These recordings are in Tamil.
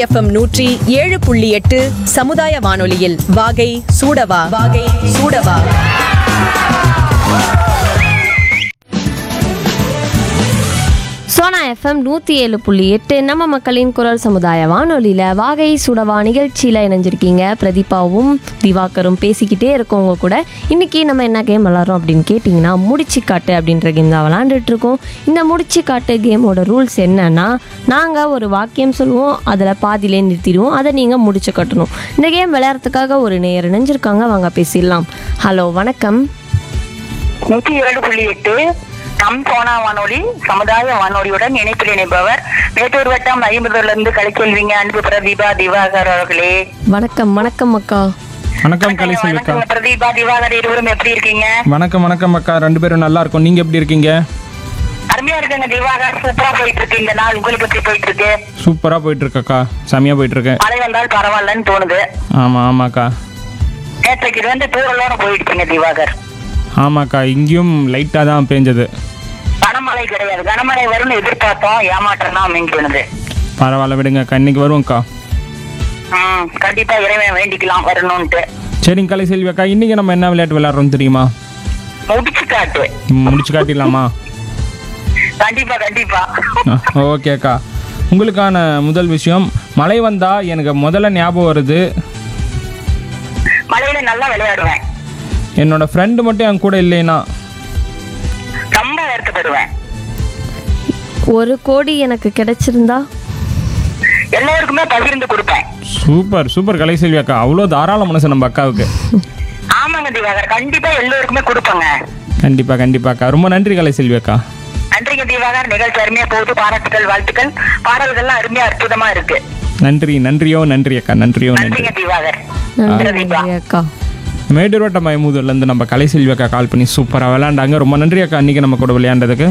எஃப்எம் 107.8 சமுதாய வானொலியில் வாகை சூடவா வாகை சூடவா. சோனா எஃப்எம் 107.8 நம்ம மக்களின் குரல் சமுதாய வானொலியில் வாகை சுடவா நிகழ்ச்சியில் இணைஞ்சிருக்கீங்க. பிரதீபாவும் திவாகரும் பேசிக்கிட்டே இருக்கவங்க கூட இன்றைக்கி நம்ம என்ன கேம் விளாட்றோம் அப்படின்னு கேட்டிங்கன்னா முடிச்சு காட்டு அப்படின்ற கேம் தான் விளாண்டுட்டு இருக்கோம். இந்த முடிச்சு காட்டு கேமோட ரூல்ஸ் என்னன்னா, நாங்கள் ஒரு வாக்கியம் சொல்லுவோம், அதில் பாதியிலே நிறுத்திடுவோம், அதை நீங்கள் முடிச்சு கட்டணும். இந்த கேம் விளையாடுறதுக்காக ஒரு நேயர் இணைஞ்சிருக்காங்க, வாங்க பேசிடலாம். ஹலோ, வணக்கம். 107.8 நம் சோனா வானொலி சமுதாய வானொலியுடன் இணைப்பில் இணைப்பவர் மேட்டூர் வட்டம் 50 கலைச்செல்விங்க அன்பு பிரதீபா திவாகர் அவர்களே. வணக்கம். வணக்கம் அக்கா. வணக்கம் கலைசெல்வி அக்கா. பிரதீபா திவாகர் இருவரும் எப்படி இருக்கீங்க? வணக்கம் வணக்கம் அக்கா, ரெண்டு பேரும் நல்லா இருக்கும். நீங்க எப்படி இருக்கீங்க? அருமையா இருக்குங்க திவாகர், சூப்பரா போயிட்டு இருக்கு. இந்த நாள் உங்களுக்கு எப்படி போயிட்டு இருக்கு? சூப்பரா போயிட்டு இருக்கு அக்கா, செமையா போயிட்டு இருக்கு. மழை வந்தால் பரவாயில்லன்னு தோணுது. ஆமா ஆமாக்கா, நேற்றைக்கு இது தூரலோட போயிடுச்சுங்க திவாகர். ஆமாக்கா, இங்கேயும் லைட்டா தான் பேஞ்சது. கனமழை கிடையாது, கனமழை வரும்னு எதிர்பார்த்தோம், ஏமாற்றம் தான் அமைஞ்சது. பரவாயில்ல விடுங்க அக்கா, இன்னைக்கு வருவோம்க்கா. கண்டிப்பா இறைவன் வேண்டிக்கலாம் வரணும்ட்டு. சரிங்க கலைசெல்வி அக்கா, இன்னைக்கு நம்ம என்ன விளையாட்டு விளையாடுறோம் தெரியுமா? முடிச்சு காட்டு. முடிச்சு காட்டிடலாமா? கண்டிப்பா கண்டிப்பா. ஓகே அக்கா, உங்களுக்கான முதல் விஷயம், மழை வந்தா எனக்கு முதல்ல ஞாபகம் வருது, மழையில நல்லா விளையாடுவேன். என்னோட ஃப்ரெண்டு மட்டும் என் கூட இல்லைன்னா ரொம்ப வருத்தப்படுவேன். 1 கோடி எனக்கு கிடைச்சிருந்தா எல்லாருக்குமே பகிர்ந்து கொடுப்பேன். சூப்பர் சூப்பர் கலைசெல்வி அக்கா, அவ்வளோ தாராள மனசு நம்ம அக்காவுக்கு. ஆமாங்க திவாகர், கண்டிப்பா எல்லோருக்குமே கொடுப்பேங்க. கண்டிப்பா கண்டிப்பா அக்கா, ரொம்ப நன்றி கலைசெல்வி அக்கா. நன்றிங்க திவாகர், நிகழ்ச்சி அருமையா போகுது, பாராட்டுகள் வாழ்த்துக்கள், பாடல்கள்லாம் அருமையா அற்புதமா இருக்கு. நன்றி நன்றியோ நன்றி அக்கா, நன்றியோ நன்றி. நன்றிங்க திவாகர். நன்றி அக்கா. மேட்டூர் வட்டம் 50 நம்ம கலைசெல்வி அக்கா கால் பண்ணி சூப்பராக விளையாண்டாங்க. ரொம்ப நன்றி அக்கா, அன்றைக்கி நம்ம கூட விளையாண்டதுக்கு.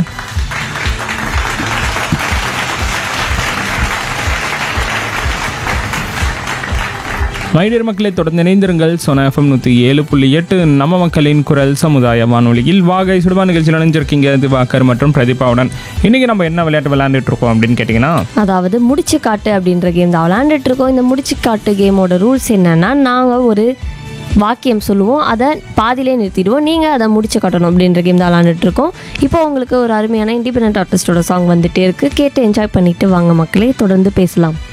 மைடியர் மக்களை தொடர்ந்து இணைந்திருங்கள். சோனா எஃப்எம் 107.8 நம்ம மக்களின் குரல் சமுதாய வானொலியில் வாகை சுடுவா நிகழ்ச்சியில் இணைஞ்சிருக்கீங்க திவாகர் மற்றும் பிரதீபாவுடன். இன்றைக்கி நம்ம என்ன விளையாட்டு விளையாண்டுட்டு இருக்கோம் அப்படின்னு கேட்டிங்கன்னா, அதாவது முடிச்சு காட்டு அப்படின்ற கேம் தான் விளையாண்டுட்டு இருக்கோம். இந்த முடிச்சு காட்டு கேமோட ரூல்ஸ் என்னன்னா, நாங்கள் ஒரு வாக்கியம் சொல்லுவோம், அதை பாதியிலே நிறுத்திடுவோம், நீங்கள் அதை முடிச்சு காட்டணும் அப்படின்ற கேம் தான் விளாண்டுட்ருக்கோம். இப்போ உங்களுக்கு ஒரு அருமையான இண்டிபெண்டன்ட் ஆர்டிஸ்டோட சாங் வந்துகிட்டே இருக்குது, கேட்டு என்ஜாய் பண்ணிவிட்டு வாங்க மக்களே, தொடர்ந்து பேசலாம்.